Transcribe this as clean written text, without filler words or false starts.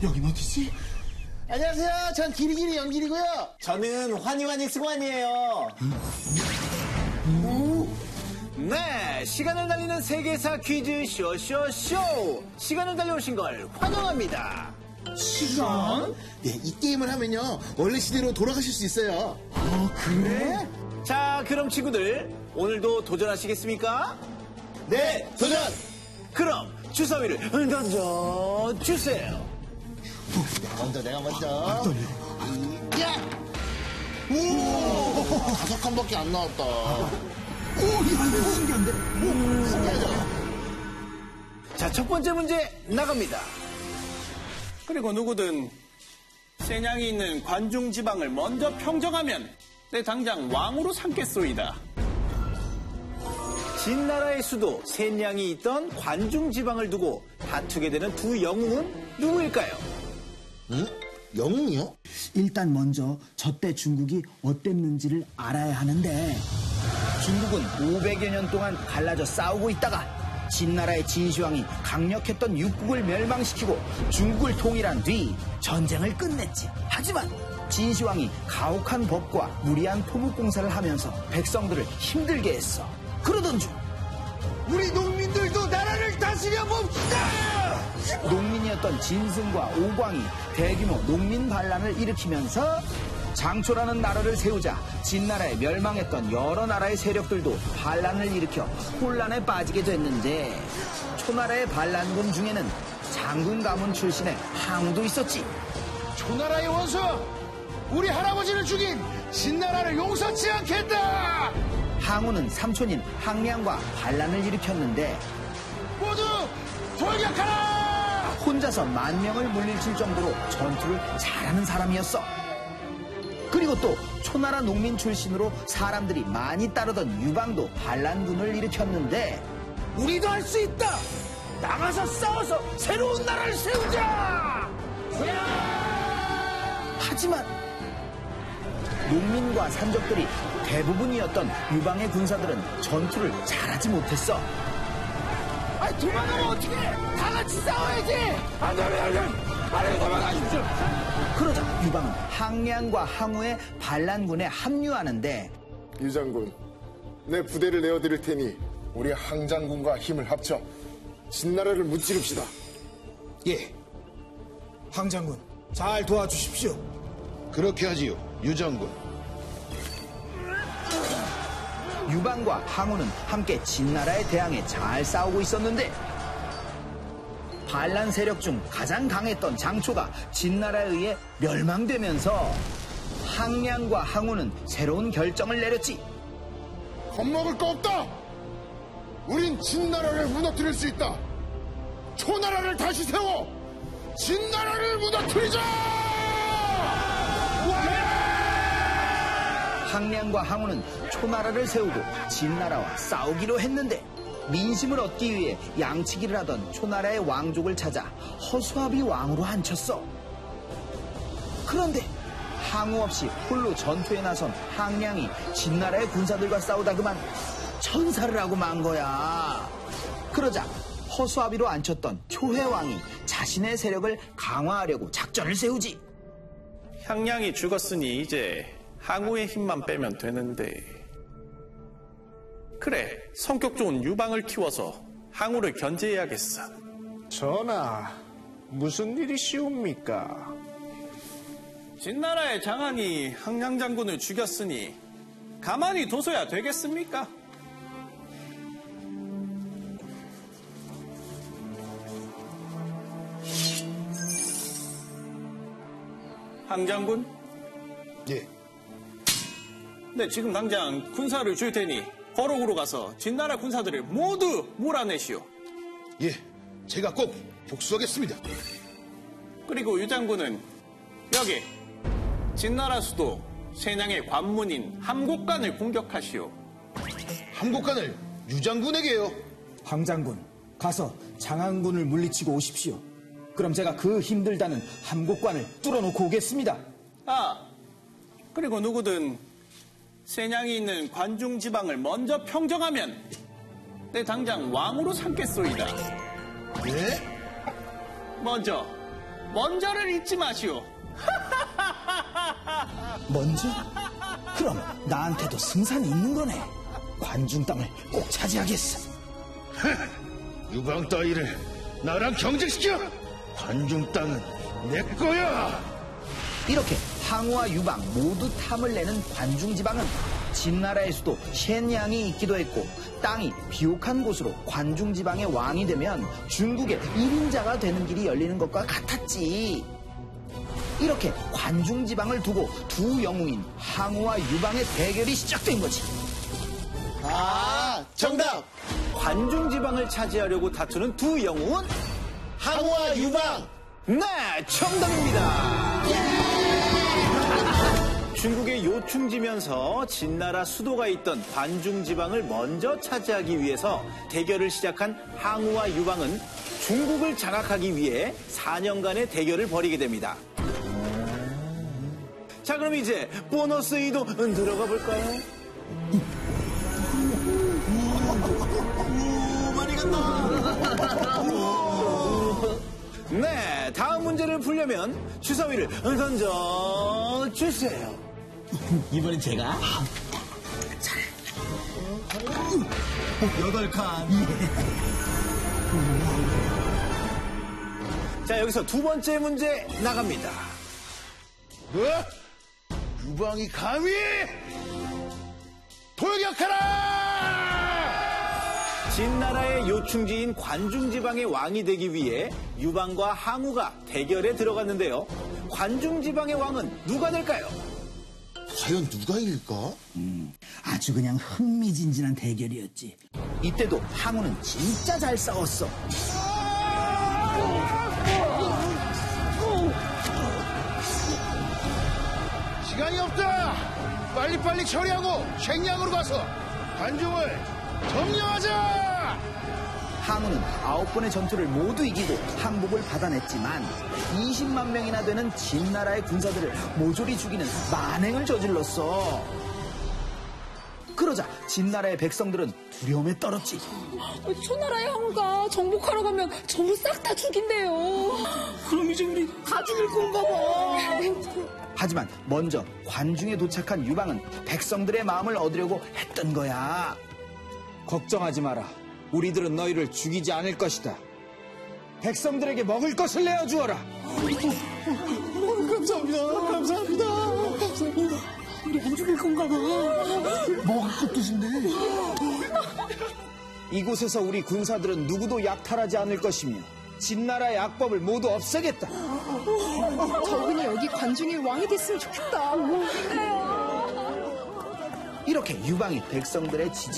여긴 어디지? 안녕하세요. 전 기리기리 연길이고요. 저는 환희환희 승환이에요. 네, 시간을 달리는 세계사 퀴즈 쇼쇼쇼. 시간을 달려오신 걸 환영합니다. 시간? 네, 이 게임을 하면요. 원래 시대로 돌아가실 수 있어요. 그래? 자, 그럼 친구들, 오늘도 도전하시겠습니까? 네, 도전! 그럼 주사위를 던져주세요. 내가 먼저. 떨려. 야! 오! 5칸밖에 안 나왔다. 이거 신기한데? 신기하죠? 자, 첫 번째 문제 나갑니다. 그리고 누구든 세냥이 있는 관중 지방을 먼저 평정하면 내 당장 왕으로 삼겠소이다. 진나라의 수도 세냥이 있던 관중 지방을 두고 다투게 되는 두 영웅은 누구일까요? 응? 영웅이요? 일단 먼저 저때 중국이 어땠는지를 알아야 하는데 중국은 500여 년 동안 갈라져 싸우고 있다가 진나라의 진시황이 강력했던 육국을 멸망시키고 중국을 통일한 뒤 전쟁을 끝냈지. 하지만 진시황이 가혹한 법과 무리한 토목공사를 하면서 백성들을 힘들게 했어. 그러던 중 우리 농민들도 나라를 다스려 봅시다! 농민이었던 진승과 오광이 대규모 농민 반란을 일으키면서 장초라는 나라를 세우자 진나라에 멸망했던 여러 나라의 세력들도 반란을 일으켜 혼란에 빠지게 됐는데 초나라의 반란군 중에는 장군 가문 출신의 항우도 있었지. 초나라의 원수! 우리 할아버지를 죽인 진나라를 용서치 않겠다! 항우는 삼촌인 항량과 반란을 일으켰는데 모두 돌격하라! 혼자서 10,000명을 물리칠 정도로 전투를 잘하는 사람이었어. 그리고 또 초나라 농민 출신으로 사람들이 많이 따르던 유방도 반란군을 일으켰는데 우리도 할 수 있다! 나가서 싸워서 새로운 나라를 세우자! 하지만 농민과 산적들이 대부분이었던 유방의 군사들은 전투를 잘하지 못했어. 아니, 도망가면 어떡해! 다 같이 싸워야지! 안 되면 빨리 도망가십시오! 그러자 유방은 항량과 항우의 반란군에 합류하는데 유 장군, 내 부대를 내어드릴 테니 우리 항장군과 힘을 합쳐 진나라를 무찌릅시다. 예, 황장군, 잘 도와주십시오. 그렇게 하지요, 유 장군. 유방과 항우는 함께 진나라에 대항해 잘 싸우고 있었는데 반란 세력 중 가장 강했던 장초가 진나라에 의해 멸망되면서 항량과 항우는 새로운 결정을 내렸지. 겁먹을 거 없다! 우린 진나라를 무너뜨릴 수 있다! 초나라를 다시 세워! 진나라를 무너뜨리자! 항량과 항우는 초나라를 세우고 진나라와 싸우기로 했는데 민심을 얻기 위해 양치기를 하던 초나라의 왕족을 찾아 허수아비 왕으로 앉혔어. 그런데 항우 없이 홀로 전투에 나선 항량이 진나라의 군사들과 싸우다 그만 천사를 하고 만 거야. 그러자 허수아비로 앉혔던 초해왕이 자신의 세력을 강화하려고 작전을 세우지. 향량이 죽었으니 이제 항우의 힘만 빼면 되는데. 그래, 성격 좋은 유방을 키워서 항우를 견제해야겠어. 전하, 무슨 일이 쉬웁니까? 진나라의 장안이 항량 장군을 죽였으니 가만히 둬서야 되겠습니까? 항 장군? 예. 네, 지금 당장 군사를 줄 테니 거록으로 가서 진나라 군사들을 모두 몰아내시오. 예, 제가 꼭 복수하겠습니다. 그리고 유 장군은 여기 진나라 수도 세냥의 관문인 함곡관을 공격하시오. 함곡관을 유장군에게요. 황장군, 가서 장안군을 물리치고 오십시오. 그럼 제가 그 힘들다는 함곡관을 뚫어놓고 오겠습니다. 아, 그리고 누구든 세냥이 있는 관중 지방을 먼저 평정하면 내 당장 왕으로 삼겠소이다. 예? 먼저 먼저를 잊지 마시오. 먼저? 그럼 나한테도 승산이 있는 거네. 관중 땅을 꼭 차지하겠어. 유방 따위를 나랑 경쟁시켜! 관중 땅은 내 거야! 이렇게 항우와 유방 모두 탐을 내는 관중지방은 진나라의 수도 셴양이 있기도 했고 땅이 비옥한 곳으로 관중지방의 왕이 되면 중국의 1인자가 되는 길이 열리는 것과 같았지. 이렇게 관중지방을 두고 두 영웅인 항우와 유방의 대결이 시작된 거지. 아, 정답! 관중지방을 차지하려고 다투는 두 영웅은 항우와 유방! 네, 정답입니다. 중국의 요충지면서 진나라 수도가 있던 관중지방을 먼저 차지하기 위해서 대결을 시작한 항우와 유방은 중국을 장악하기 위해 4년간의 대결을 벌이게 됩니다. 자, 그럼 이제 보너스 이동 들어가 볼까요? 많이 간다! 네, 다음 문제를 풀려면 주사위를 던져 주세요. 이번엔 제가? 8칸. 자, 여기서 두 번째 문제 나갑니다. 뭐? 유방이 감히 돌격하라! 진나라의 요충지인 관중지방의 왕이 되기 위해 유방과 항우가 대결에 들어갔는데요. 관중지방의 왕은 누가 될까요? 과연 누가 이길까? 아주 그냥 흥미진진한 대결이었지. 이때도 항우는 진짜 잘 싸웠어. 시간이 없다! 빨리빨리 처리하고 쉥양으로 가서 관중을 점령하자! 항우는 9번의 전투를 모두 이기고 항복을 받아냈지만 20만 명이나 되는 진나라의 군사들을 모조리 죽이는 만행을 저질렀어. 그러자 진나라의 백성들은 두려움에 떨었지. 초나라의 항우가 정복하러 가면 전부 싹 다 죽인대요. 그럼 이제 우리 다 죽일 건가 봐. 하지만 먼저 관중에 도착한 유방은 백성들의 마음을 얻으려고 했던 거야. 걱정하지 마라. 우리들은 너희를 죽이지 않을 것이다. 백성들에게 먹을 것을 내어주어라. 감사합니다. 우리 안 죽일 건가 봐. 먹을 것도 준대. 이곳에서 우리 군사들은 누구도 약탈하지 않을 것이며 진나라의 악법을 모두 없애겠다. 저분이 여기 관중의 왕이 됐으면 좋겠다. 이렇게 유방이 백성들의 지지